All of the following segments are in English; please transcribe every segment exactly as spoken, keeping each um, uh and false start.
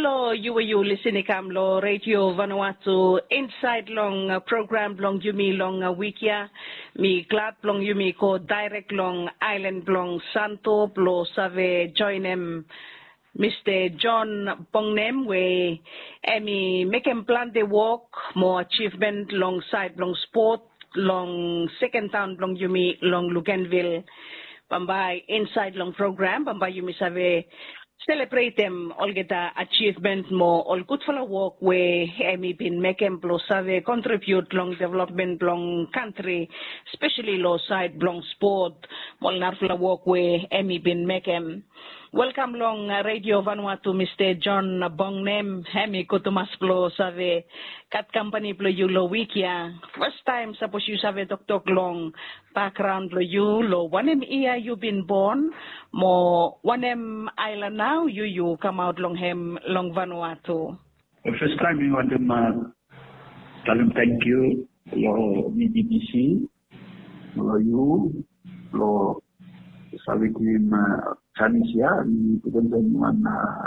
lo you you listening kam lo radio Vanuatu inside long uh, program long yumi long uh, wikia mi glad long yumi ko direct long island long santo lo save join him Mister John Bongnem we emi make him plan the walk more achievement long side long sport long second town long yumi long Luganville Bambai inside long program Bambai yumi save celebrate them all get the achievement more all good for the work where emi been making plus save contribute long development long country especially low side long sport more narfla work where emi been making welcome long uh, radio Vanuatu Mister John Bongnem hemi kutumas plo save kat company plo you lo wikia first time suppose you save doctor long background lo you lo one year you been born mo one island now you you come out long hem long Vanuatu. The first time we want to uh, tell them thank you lo B B C lo you lo sabitin uh, Chinese ya we didn't one uh,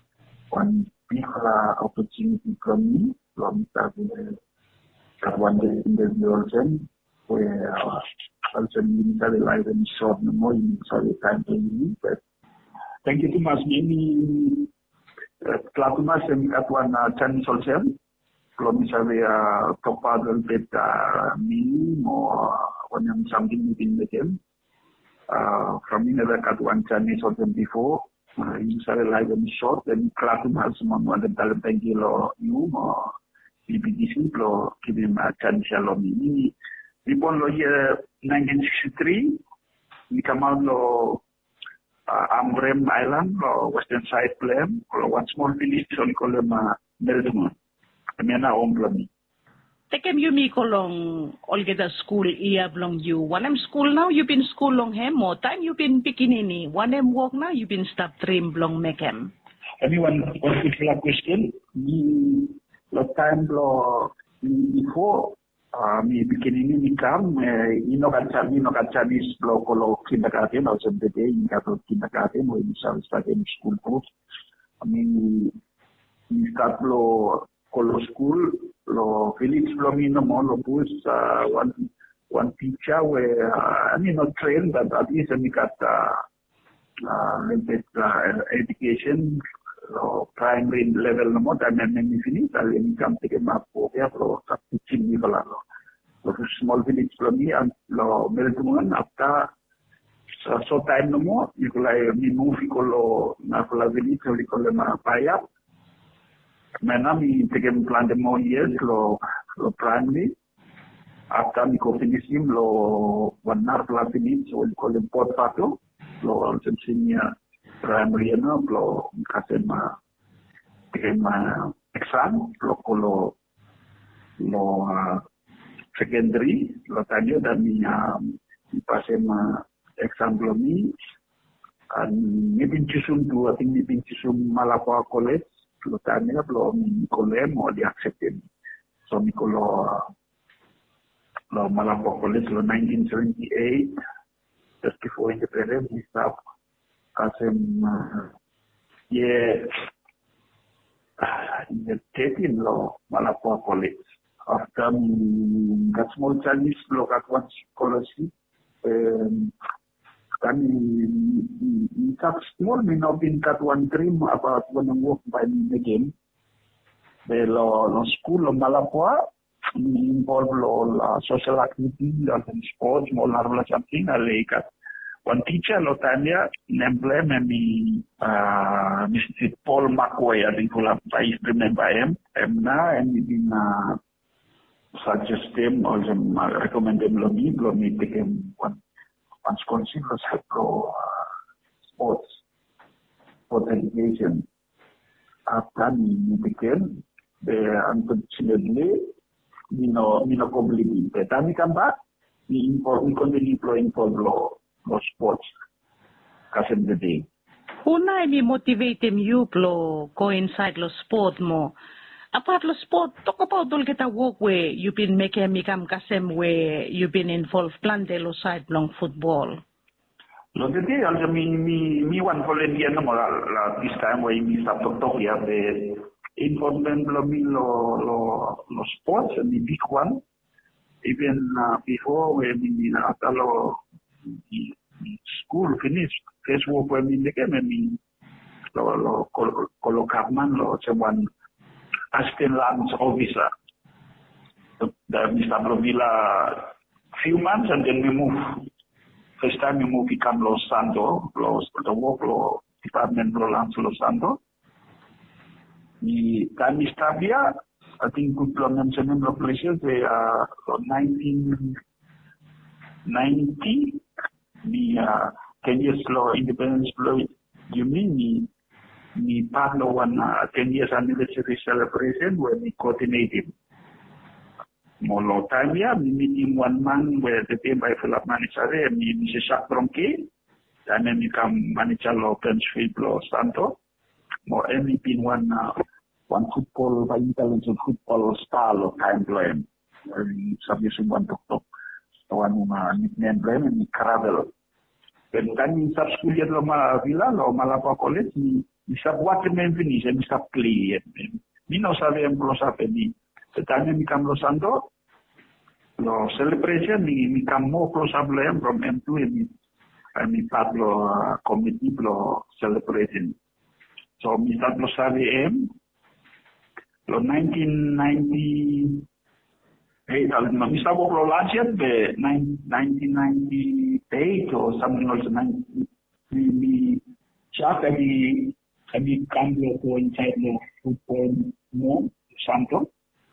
one big uh, opportunity from me from having uh, one day in the world where uh, also in the life and short no more in the time to me but thank you too much many Klatumas and at one Chinese also from misalnya kepada beta me more when I'm something in the game Uh, from another cat one Chinese or before, uh, you saw a live and short, then Klatum has someone wanted to thank you you or B B C or give him a chance. We born here nineteen sixty-three, we come out lo uh, Ambrem Island or Western Side Plan or one small village, so we call them uh, Melbourne. I mean, our own plan. Tekem you mi kolong all get a school iya long you. One em school now you been school long hem more time you been bikinini. One em walk now you been stop dream long mekem. Anyone want to fill a question? Me lo time lo before uh, me bikinini me come ino kaca ino kaca bis lo kolo kindergarten also the day in kato kindergarten or in some start in school course. I mean we start lo kolo school lo village lo mino mo lo bus uh, one one teacher where uh, I mean not trained but at least we got uh, uh, little bit uh, education lo primary level no more than me finish I mean come take map for ya lo teaching ni lo lo small village lo mi and lo Melbourne after so, so time no more you could like me move ko lo na ko la village ko lo ma paya Mana mi tegem plan de more years lo lo primary. After mi ko finish him lo one hour plan finish so we call him port pato lo also senior primary no lo kasem ma tegem ma exam lo ko lo lo uh, secondary lo tanya dan mi um, pasem ma exam lo mi and mi bin chisum tu I think mi bin chisum Malapa College lo tanya lo mi kolem mo di accepted so mi kolo lo Malapa College lo nineteen seventy-eight just before independence we start kasem uh, yeah in the thirteen lo Malapa College after mi got small Chinese lo got one scholarship um, kami tak small may not been got one dream about when I work by the game. The lo lo school lo Malapua involve lo la social activity and sports more large something I like one teacher lo tanya nemple me uh Mister Paul McCoy I think I remember him and now and in uh suggest him or recommend him lo me lo me take him one one scholarship was for uh, sports, for education. After we became, the unfortunately, we know, we know completely. But then we come back, we involve, we continue to involve law, law sports, kasi the day. Una mi motivate you to go inside lo sport mo. Apart lo sport, talk about all get a work where you've been making me come kasem where you've been involved plan de lo side long football. Lo que te also mi mi mi one volunteer no mo la, la this time where mi stop to talk ya the involvement lo mi lo lo lo sports and the big one even uh, before when mi na talo the school finish first work when mi de que mi lo lo colocar man lo someone assistant land officer the Mister Villa few months and then we move. First time we move become Los Santos, Los the work Los department Los Los Santos. The time we start here, I think good mention in the places they are nineteen ninety. The uh, ten years law independence law. You mean me? Me part of one uh, ten years anniversary celebration where we coordinated. More time ya, mi meeting one man where the team by Philip manager and mi Missus Jacques Bronque, then mi become manager lo Pensfield lo Santo. More M V P one uh, one football by intelligent football star lo time blame. Submission one to top one uh, nickname blame and mi Caravel. Then kan mi sub school ya lo ma villa lo Malapa College mi mi sub what men finish mi sub play. Mi no sabe en pro sabe ni. Setanya mi kam lo Santo. Lo celebration mi mi kam more close up lo from M two mi mi part lo uh, committee lo celebration. So mi start lo sabi M lo nineteen ninety-eight al mi start lo lunch yet be nineteen ninety-eight or something also ninety mi mi siya kami kami kam lo ko inside lo football mo Santo.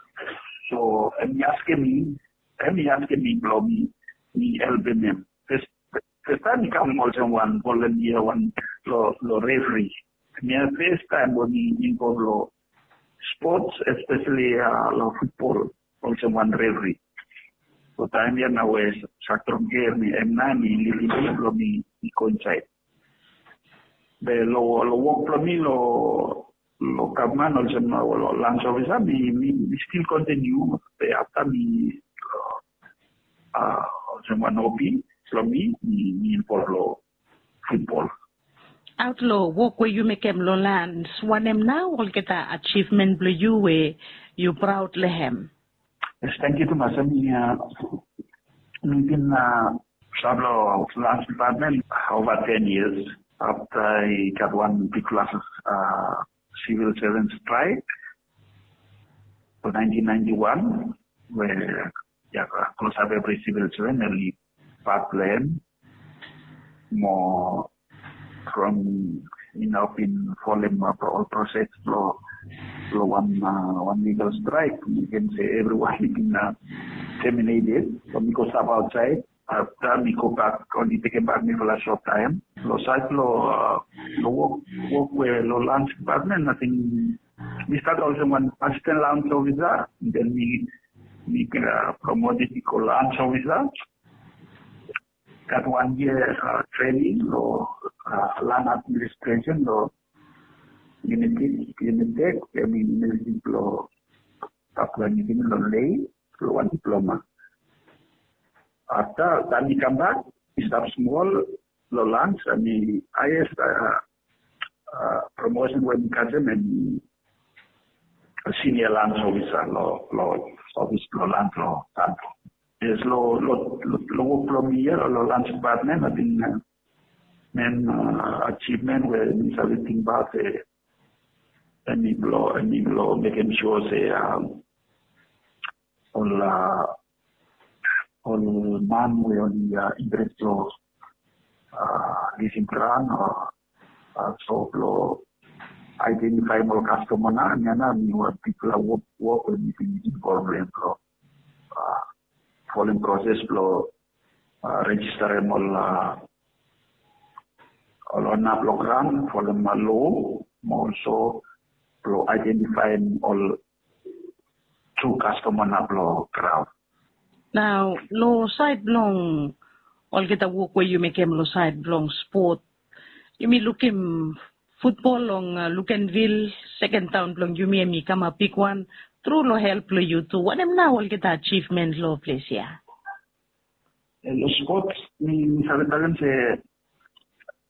So mi ask me mi ask me blow me me help him. First first time he come also one volunteer one lo lo referee. Me first time when he involved lo sports especially uh, lo football also one referee. So time ya na wes sakrom gear ni M nine ni lili lo mi mi coincide. Be lo lo work lo mi lo lo kapman also no lo lunch officer mi mi still continue pe after mi uh also one hobby so mi mi involve lo football outlaw work where you make em lo lands one em now all get a achievement blue you way you proud lehem. Yes, thank you to my son uh mi been uh sablo lunch department over ten years after I got one big classes uh civil servant strike for nineteen ninety-one, where yeah, close up every civil servant early part plan more from you know in following up all process for for one uh, one legal strike. You can say everyone been uh, terminated. So we go step outside. After we go back, only take back me for a short time. Lo site lo uh, lo work work where lo lunch department nothing. We start also one assistant lunch officer. Then we we uh, promoted to lunch officer. Got one year uh, training lo uh, land administration lo unit unit I mean unit lo taplan ini lo lay lo one diploma. After then we come back, we start small, low lunch, and the highest uh, uh, promotion when we catch them and senior lunch officer, low, low, office, low lunch, low, there's low, low, low from here, low lunch department, I think, uh, main uh, achievement where we started thinking about the, any blow, any blow, making sure, say, um, all, uh, all man we only uh, interest to uh, leasing plan or uh, so lo identify more customer na niya na mi what people are work work with me involved in lo uh, following process lo uh, register mo la all na program for the malo also lo identify all true customer na lo crowd. Now, lo side long, all get a work where you make him lo side long sport. You mean look him football long uh, Lucanville, second town long you mean me come a pick one through lo help lo you too. What am now all get achievement lo place yeah. Lo sport mi mi sabe talan se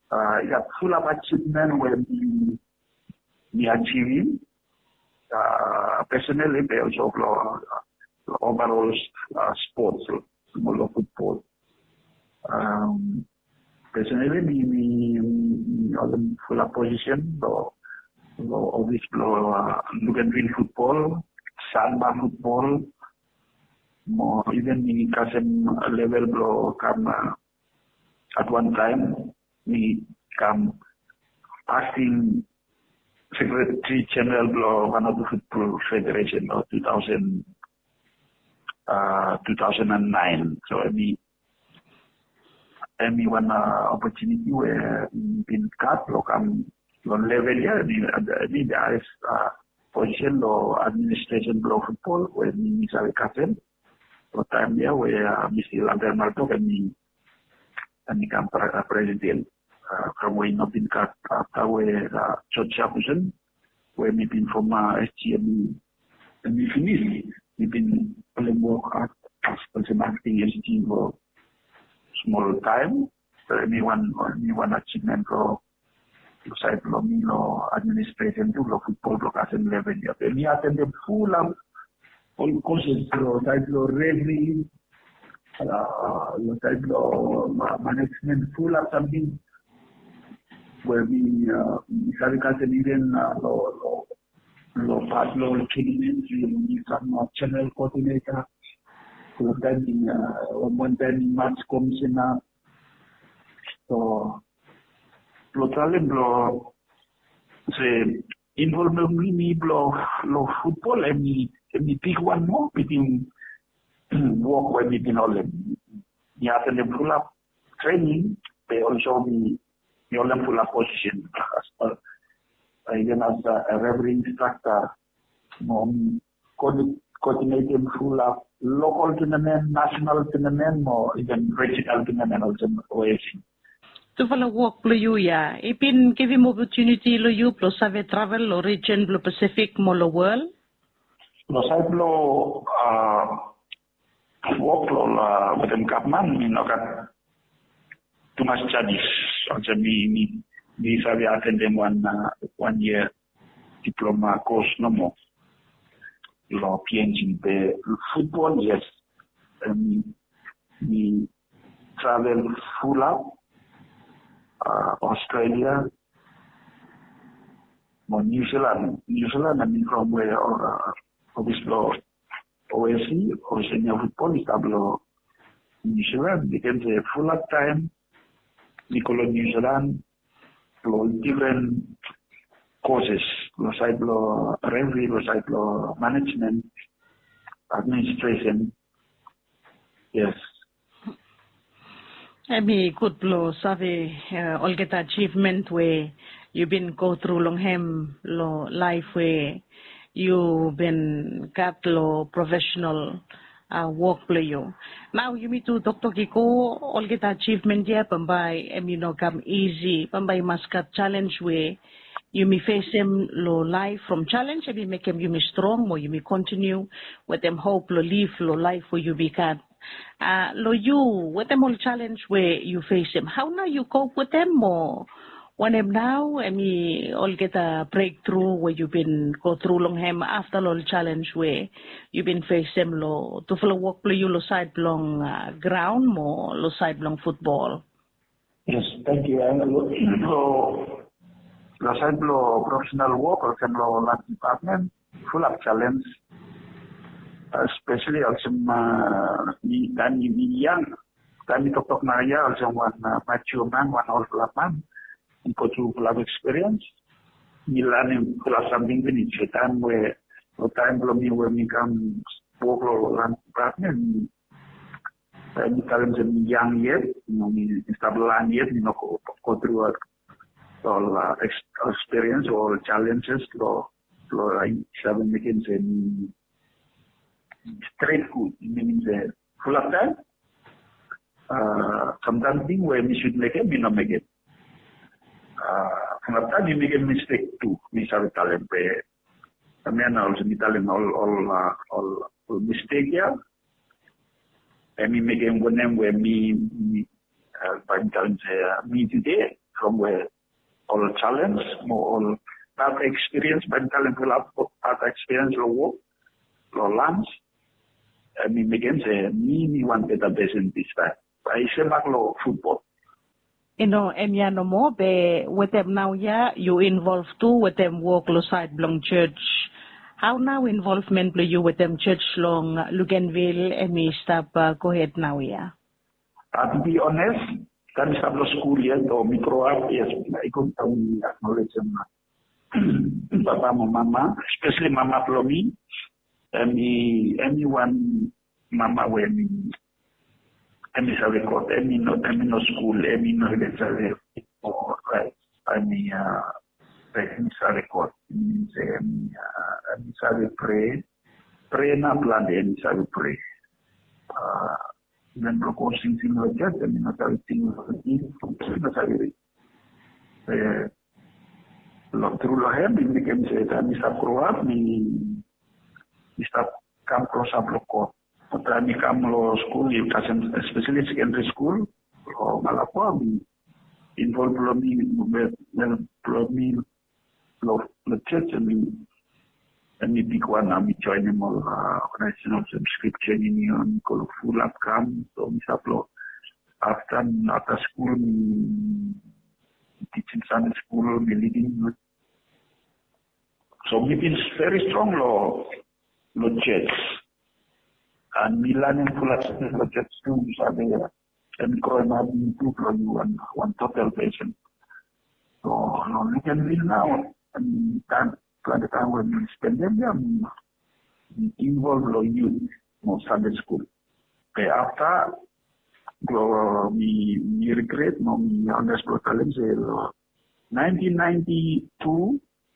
uh, yeah, full of achievement when we, we achieving, uh, personally, but also uh, overall uh, sports, smaller football. Um, personally, we, we, we are the full of position, so, so obviously, uh, look at green football, sandbar football, more even in Kasem level, bro, come uh, at one time, we come acting Secretary General of one of the Football Federation of two thousand, uh, two thousand nine. So I mean, I mean one uh, opportunity where been cut or come on level here. I mean, I mean there is uh, position or administration of football where we are captain. So time there where Mister Lander Marto can be and become president. Uh, from where not been cut after where uh, George Jefferson, where we've been from uh, S G M and we finished. We've been playing work at as a marketing S G for small time. So anyone or anyone achievement for side of me or administration to football broadcasting level. And we attended full of all courses for side of referee, uh, side of management, full of something. Where we sabi kasi din lo lo lo part lo tournaments we some channel coordinator so then one then match commissioner so lo talent lo say involvement me lo lo football and me me pick one more between work where we been all we have to full up training they also be you learn full position as uh, even as a referee instructor, um, coordinating full of local tournament, national tournament, or even regional tournament also O A C. To follow work lo you ya, ipin give him opportunity lo you plus have travel lo region lo Pacific mo lo world. Lo sa lo uh work lo la betem kapman minokat tumas chadis. Also me, me, me sabi attend them one, uh, one year diploma course no more. Law P N G, the football, yes. Um, we travel full up, uh, Australia, or New Zealand. New Zealand, I mean, from where, uh, obviously, O S C, or senior football, is tablo New Zealand, they can say full up time. Nicola New Zealand, different courses, lo side lo referee, lo side lo management, administration. Yes. I mean, good lo sabi uh, all get achievement where you've been go through long hem lo life where you've been got lo professional. Uh, work play you. Now you meet to Doctor Kiko, all get achievement here, pambay, and you know, come easy, pambay mascot challenge where you may face them low life from challenge, and you make them you may strong, or you may continue with them hope, lo live, lo life where you be can. Uh, lo you, with them all challenge where you face them, how now you cope with them, or when them now, I mean, all get a breakthrough where you've been go through long hem after all challenge where you've been face them lo to follow work play you lo side long uh, ground more lo side long football. Yes, thank you. So, lo side lo professional work or some lo land department full of challenge, especially also uh, ni dan ni yang dan ni tok na ya also one uh, mature man one old man. Go through a lot of experience. You learn in something in each time where the time for me where me come work or partner. And you tell them that young yet, you know, me stable land yet, you know, go, go through all uh, experience or challenges. So, so I seven weekends and straight good. Meaning the full of time. Uh, sometimes thing where we should make it, we not make it. Sometimes you make a mistake too. We have talent. I mean, also we talent all all uh, all, all mistake here. And we make a one name where me me uh, by talent say me today from where all challenge, more all that experience, but talent will have that experience lo work, lo lunch. I mean, again, say, me, me want better person this time. I say back lo football. You know, Emiano mo, be with them now, yeah, you involved too with them work lo side belong church. How now involvement play you with them church long Luganville and me stop uh, go ahead now, yeah. Uh, to be honest, can stop lo school yet or me grow up, yes, I could acknowledge them. Papa, mama, especially mama for me, and me, anyone, mama, when me, and me say record, and me no, and me no school, and me no lecture, or right, I mean, uh, and me say record, and me say, and me say pray, pray na plan, and me say pray. Uh, when we go sing sing like that, and me no say sing, no say pray. Through Lohem, we became that we start grow up, we start come cross up local. But I become low school, especially secondary school, or Malapua, we involve me, well, me, the church, and we, and we big one, and we join them all, organization of subscription union, called full outcome, so we start low. After, after school, we teaching Sunday school, we leading. So we've been very strong law, law church. And we learning full of law church too, so they and growing up into one, one total patient. So no, we can live now. And time, at the time when we spend them, we involve law youth, no Sunday school. Okay, after, we, we regret, no, we understand talent, nineteen ninety-two,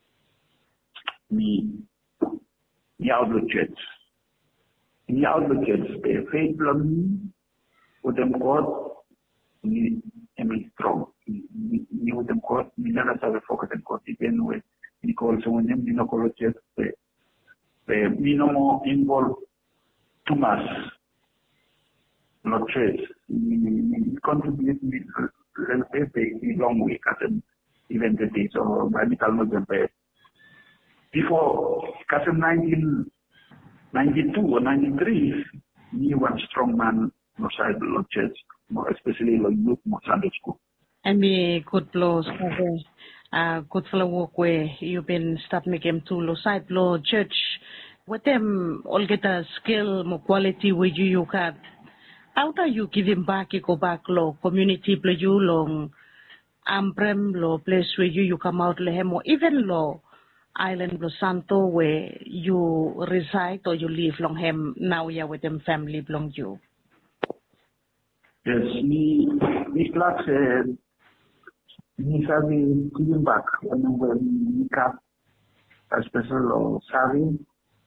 we, we out the church. We out the church, the faith belonging, with them God, we, I mean, strong. We, with them God, we never have a focus on God, even with, we call someone, we no call the church, we no more involved too much. Not church. We contribute a long way at an event so by the time of the before nineteen ninety-two or ninety-three, we were strong man outside the church, more especially like youth, more Sunday school. And me good blows, uh, good fellow work where you've been stop making to lo side lo church. With them all get a skill, more quality with you you got. How do you give him back, you go back, lo, community, play you, long, Ambrem, lo, place where you, you come out, lehem, or even lo, Island, lo, Santo, where you reside or you live, long, hem, now you're with them family, belong you? Yes, me, me, class, uh, me, savvy, giving back, when we come, especially, lo, savvy,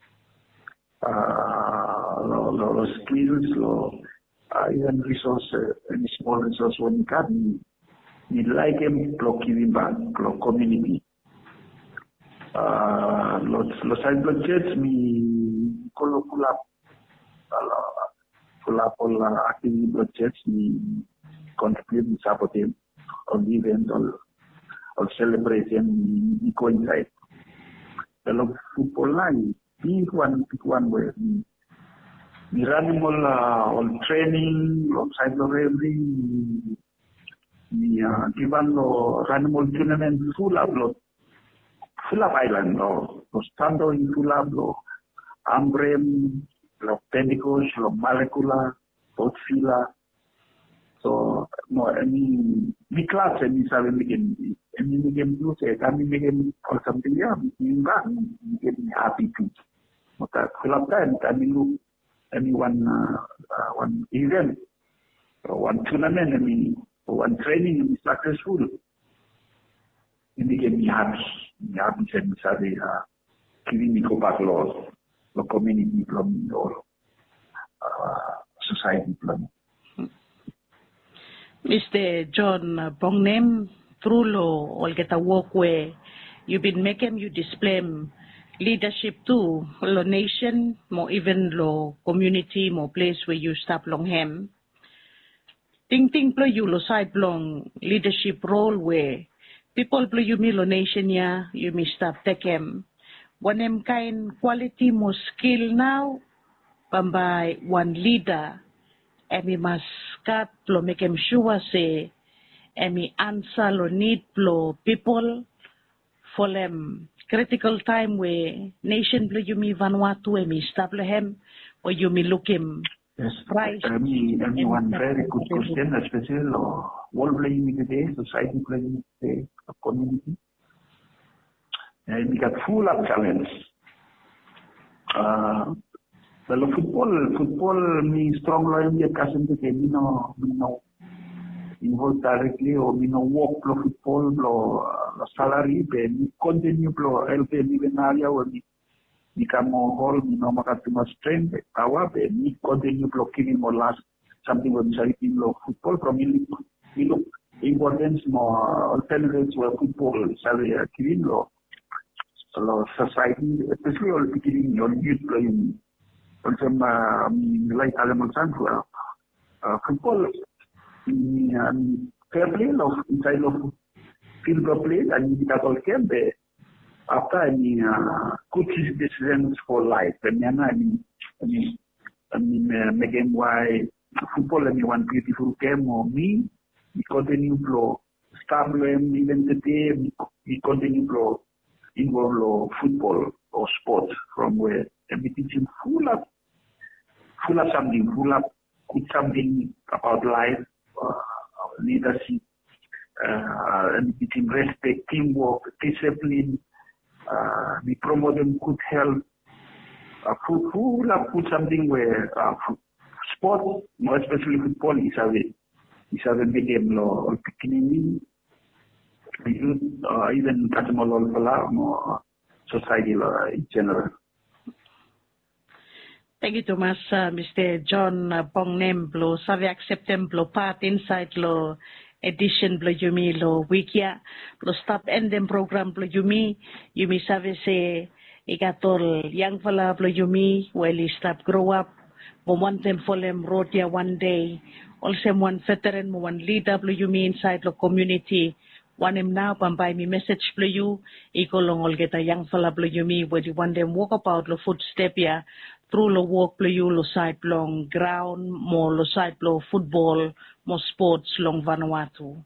uh, lo, lo, lo, skills, lo, Uh, even resource, uh, any small resource when you can, we like them to giving back to community. Uh, los los side budgets me call pull up, pull up all activity budgets me contribute to support them on the event or or celebration we coincide. The football line, big one, big one where we We run all, uh, all training, all cycle racing, we uh, even uh, run all tournament full up, full up island, lo, lo stando in full up, lo Ambrem, lo Pentecost, lo Molecular, lo Fila. So, no, I mean, we class and we sabi we can, and we can do say, kami we can or something, yeah, we can, we can happy too. But full up time, kami look. Any one uh, uh, one event, or one tournament, I mean, or one training and be successful. And they can be happy. Be happy and say, uh, giving me go back laws, the community from or uh, society from. Mister John Bongnem, through law, all get a walk where you've been making you display leadership too, lo nation, more even lo community, more place where you stop long hem. ting ting plo you lo side long leadership role where people plo you mi lo nation ya you mi stop tekem one em kind quality mo skill now pambay one leader emi mas kat plo mekem sure say emi answer lo need plo people for them critical time where nation plo you mi Vanuatu emi stop lehem or you mi look him. Yes, Right. I mean, I mean one very good question, especially uh, world playing today, society playing today, community. And we got full of challenge. Uh, well, football, football means strong line, we can't say we know, we know involved directly or we know work for football, for uh, salary, but we continue for help in area where we become more whole, we know more strength, power, but we continue blocking more last something when we say in football from we look importance more alternatives where football is a killing law society, especially all beginning your youth playing some like Alamal Sanfua football in fair play of inside of field of play and we all camp after I mean, uh, good decisions for life. I mean, I mean, I mean, I mean, uh, making why football. I mean, one beautiful game or me. We continue to start playing even today. We, we continue to involve football or sports from where everything is full of, full of something, full of good something about life, uh, leadership, uh, and between respect, teamwork, discipline. Uh, we promote them good health. Uh, who who will put something where uh, sport, more especially football, is a is a big game. Lo, beginning, youth, uh, even customer more society lo, in general. Thank you, Thomas. Uh, Mister John uh, Pongnem blo sabi acceptem blo part inside lo. Edition blo yumi lo wikia lo stop endem program blo yumi yumi sabe se igatol young fella blo yumi well stop grow up mo want them for them road ya one day also one veteran mo one leader blo yumi inside lo community one him now pambay mi message blo you iko long ol geta young fella blo yumi where you want them walk about lo footstep ya through lo walk blo you lo side long ground mo lo side blo football more sports long Vanuatu.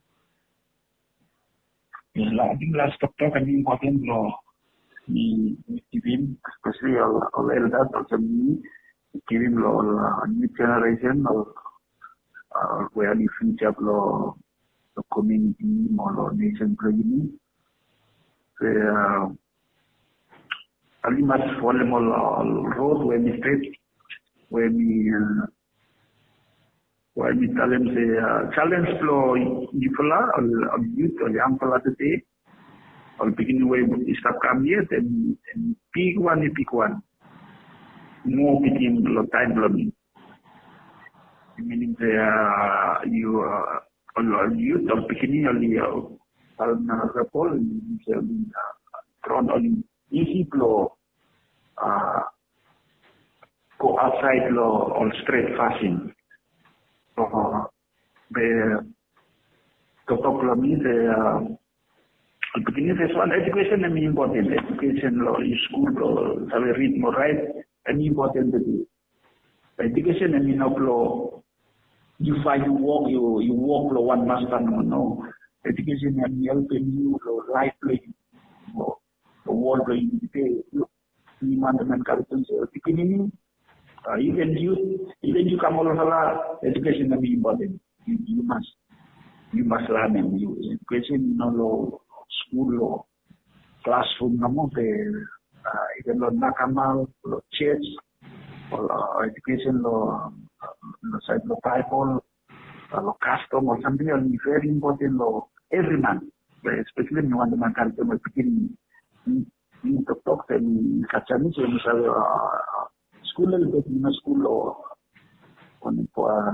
I think last talk can be important law. We give him, especially all all elders, also me, give him law new generation or uh, where the future law the community or nation community. So, uh, I must follow all road where we straight, where we uh, why we tell them say uh, challenge flow ifala or youth or young fella today or beginning way stop come here then pick one pick one more between the time blogging meaning the uh, you uh, or youth or beginning only uh, report thrown on easy flow uh, go outside law or straight fashion. Uh, the total me the beginning this one education is important. Education law school law have a read more right and important to do. Education and in law you find you walk you you walk law one master no no. Education and helping you law life playing the world playing today you mandate characters beginning. Uh, even you, even you come all over education is important. You, you must, you must learn and you education, you know, school law, classroom, no the uh, even law nakamal, law church, or uh, education law, law side law Bible, uh, law custom or something else. Very important law every man, especially when you want to man character beginning. You talk and kacami so misalnya school lebih dari school or on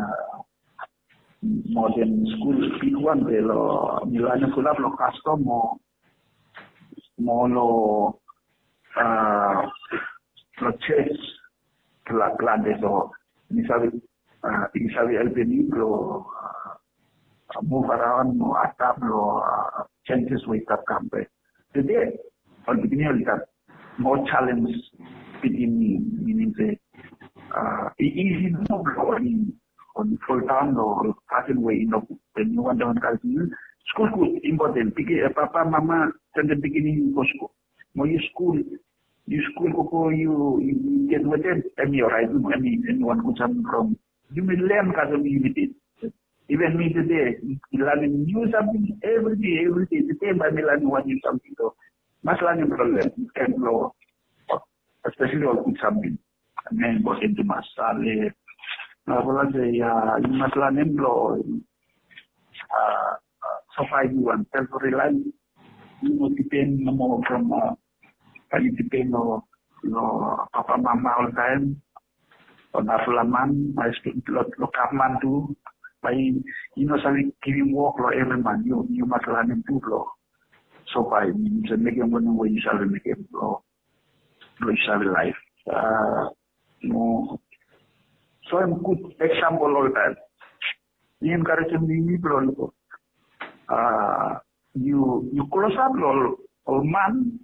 modern school big one de lo milanya pula lo custom mo mo lo ah lo church la plan de so misalnya misalnya el peligro move around, no adapt, no uh, changes with that country. Today, on the beginning, that more challenge within me, meaning the uh, easy move on on full time or certain way, you know, when you want to school, school important. Because papa, mama, from the beginning go school. More you school, you school go you you get with them. Any alright, any anyone could come from. You will learn because of unity. Even me today, learning new something every day, every day. Today, by me learning one new something. So, must learn problem can blow, especially all good something. And then go into masale. Now, what I say, you must learn blow. Uh, so far you want self-reliant. You know, depend no more from. Uh, you depend on, you know, papa, mama all the time. On Afulaman, my student, Lokaman too. By, you know, something giving work for every man, you, you must learn him too, bro. So by, you should make him one way you shall make him, bro. Bro, you shall life. Uh, you know, so I'm good example all that. You encourage me, bro. Uh, you, you close up, all, all man,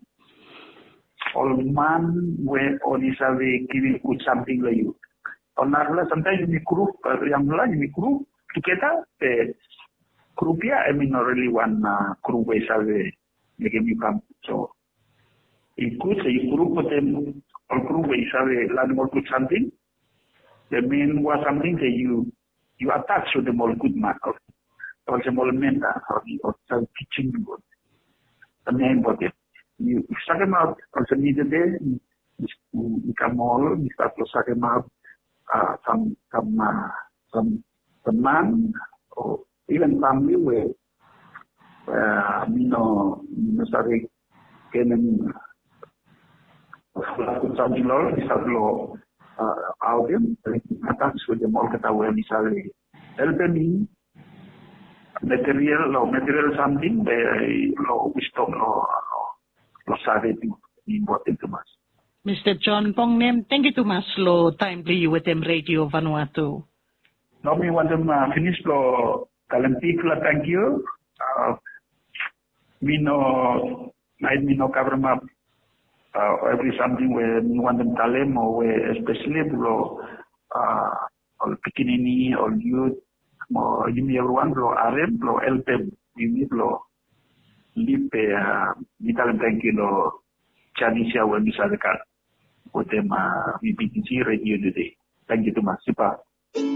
all man, where all is a way giving good something like you. On Narla, sometimes you make group, young blood, you make group together. The group, yeah, I mean, not really one uh, group is a way making you come. So, it could say you group with them, or group is a way learn more good something. The main was something that you you attach to the more good man, or, or the more mentor, or, or some teaching good. The main body. You start them out, also need a day, you come all, you start to start them out. Uh, some some uh, some some man or even family where uh, you know you know sorry getting something law is a law audience attached with the market where we sorry help me material or material something they law wisdom law law sorry important to us. Mister John Pongnem, thank you too much lo timely with them Radio Vanuatu. No, me want them uh, finish lo kalantik la thank you. Uh, me no, I me no cover up uh, every something where me want them talem or where especially lo uh, all pequeñini or youth or you me everyone lo arem lo help them you me lo live uh, me talem thank you lo Chanisha when we saw the car. With them, uh, B B T C radio today. Thank you too much. Super.